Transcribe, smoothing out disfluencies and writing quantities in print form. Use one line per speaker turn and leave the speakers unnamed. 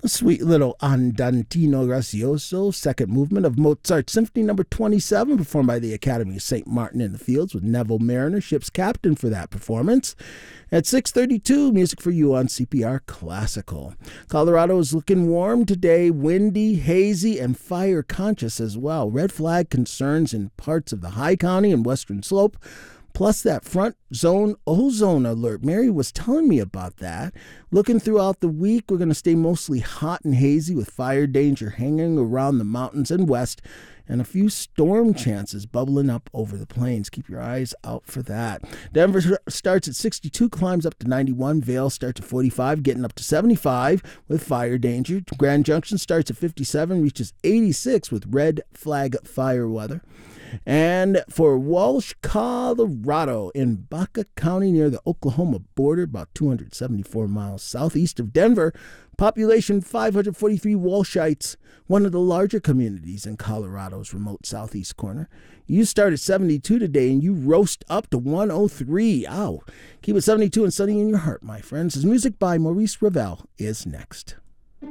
A sweet little Andantino Grazioso, second movement of Mozart Symphony Number 27, performed by the Academy of St. Martin in the Fields, with Neville Mariner, ship's captain, for that performance. At 6:32, music for you on CPR Classical. Colorado is looking warm today, windy, hazy, and fire conscious as well. Red flag concerns in parts of the High County and Western Slope. Plus that front zone ozone alert. Mary was telling me about that. Looking throughout the week, we're going to stay mostly hot and hazy with fire danger hanging around the mountains and west, and a few storm chances bubbling up over the plains. Keep your eyes out for that. Denver starts at 62, climbs up to 91. Vail starts at 45, getting up to 75 with fire danger. Grand Junction starts at 57, reaches 86 with red flag fire weather. And for Walsh, Colorado, in Baca County near the Oklahoma border, about 274 miles southeast of Denver, population 543 Walshites, one of the larger communities in Colorado's remote southeast corner. You start at 72 today and you roast up to 103. Ow. Keep it 72 and sunny in your heart, my friends. As music by Maurice Ravel is next.